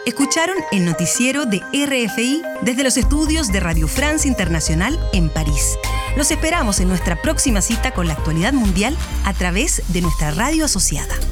Escucharon el noticiero de RFI desde los estudios de Radio France Internacional en París. Los esperamos en nuestra próxima cita con la actualidad mundial a través de nuestra radio asociada.